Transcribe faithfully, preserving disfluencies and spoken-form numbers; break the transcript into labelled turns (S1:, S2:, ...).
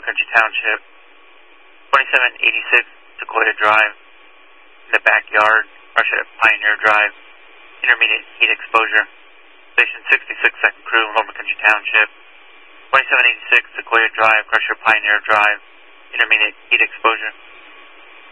S1: Country Township. twenty-seven eighty-six Sequoia Drive, in the backyard, Russia Pioneer Drive, intermediate heat exposure. Station sixty-six, second crew, Loma Country Township. twenty-seven eighty-six Sequoia Drive, Crusher Pioneer Drive, intermediate heat exposure.